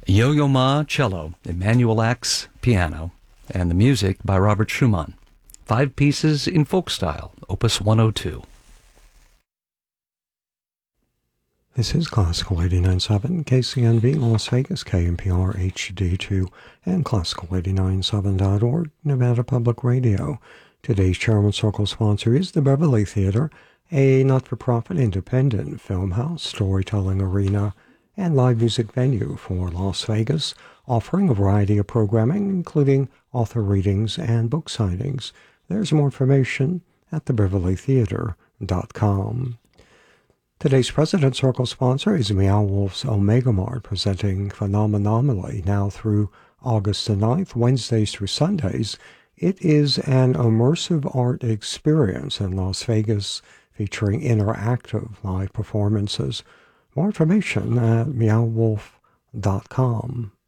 Yo-Yo Ma cello, Emanuel Axe piano, and the music by Robert Schumann. 5 pieces in folk style, Opus 102. This is Classical 89.7, KCNB, Las Vegas, KNPR HD2, and Classical897.org, Nevada Public Radio. Today's Chairman Circle sponsor is the Beverly Theater, a not-for-profit independent film house, storytelling arena, and live music venue for Las Vegas, offering a variety of programming, including author readings and book signings. There's more information at thebeverlytheater.com. Today's President Circle sponsor is Meow Wolf's Omega Mart, presenting Phenomenally now through August the 9th, Wednesdays through Sundays. It is an immersive art experience in Las Vegas featuring interactive live performances. More information at meowwolf.com.